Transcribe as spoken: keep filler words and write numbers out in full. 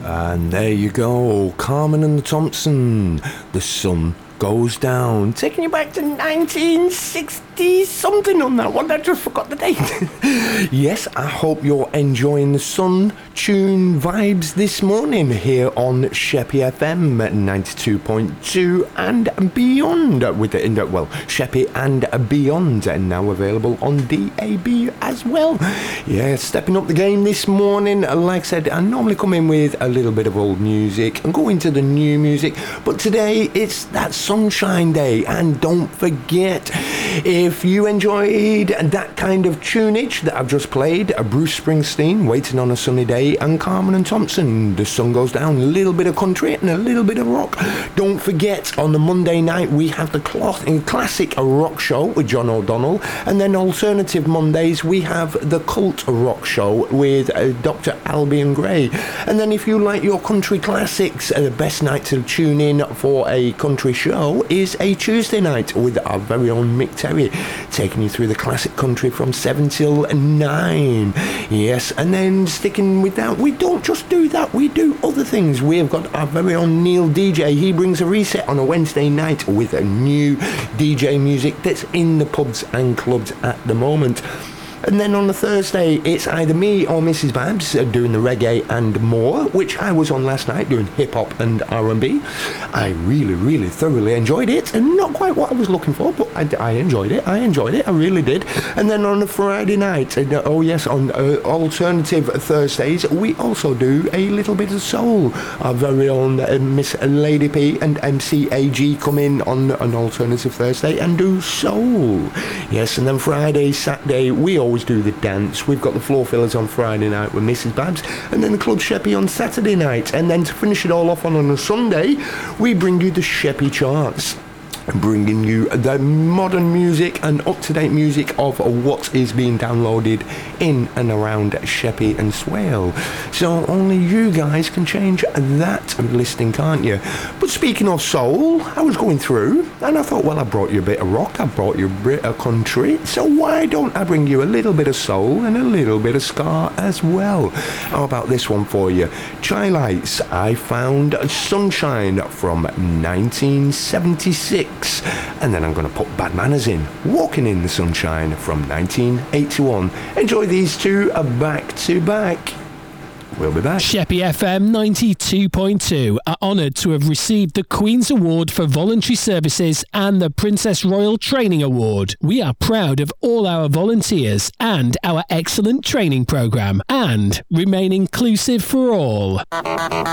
And there you go, Carmen and the Thompson, The Sun Goes Down, taking you back to nineteen sixty something on that one. I just forgot the date. Yes, I hope you're enjoying the sun tune vibes this morning here on Sheppy F M ninety-two point two and beyond with the well Sheppy and beyond, and now available on D A B as well. Yeah, stepping up the game this morning. Like I said, I normally come in with a little bit of old music and go into the new music, but today it's that Sunshine Day, and don't forget, if you enjoyed that kind of tunage that I've just played, a Bruce Springsteen, Waiting on a Sunny Day, and Carmen and Thompson, The Sun Goes Down, a little bit of country and a little bit of rock. Don't forget, on the Monday night we have the cloth and classic rock show with John O'Donnell, and then alternative Mondays we have the cult rock show with uh, Doctor Albion Gray. And then if you like your country classics, uh, the best night to tune in for a country show is a Tuesday night with our very own Mick Terry, taking you through the classic country from seven till nine. Yes, and then sticking with that, we don't just do that, we do other things. We have got our very own Neil D J. He brings a reset on a Wednesday night with a new D J music that's in the pubs and clubs at the moment. And then on a Thursday, it's either me or Missus Babs doing the reggae and more, which I was on last night doing hip-hop and R and B. I really, really thoroughly enjoyed it, and not quite what I was looking for, but I, I enjoyed it. I enjoyed it. I really did. And then on a Friday night, uh, oh yes, on uh, alternative Thursdays, we also do a little bit of soul. Our very own uh, Miss Lady P and M C A G come in on an alternative Thursday and do soul. Yes, and then Friday, Saturday, we always do the dance. We've got the Floor Fillers on Friday night with Missus Babs, and then the Club Sheppy on Saturday night. And then to finish it all off on, on a Sunday, we bring you the Sheppy Charts, bringing you the modern music and up-to-date music of what is being downloaded in and around Sheppy and Swale. So only you guys can change that listing, can't you? But speaking of soul, I was going through and I thought, well, I brought you a bit of rock, I brought you a bit of country, so why don't I bring you a little bit of soul and a little bit of ska as well? How about this one for you? Chi-Lites, I Found Sunshine from nineteen seventy-six. And then I'm going to put Bad Manners in, Walking in the Sunshine from nineteen eighty-one. Enjoy these two back to back. We'll be back. Sheppy F M ninety-two point two are honoured to have received the Queen's Award for Voluntary Services and the Princess Royal Training Award. We are proud of all our volunteers and our excellent training programme, and remain inclusive for all.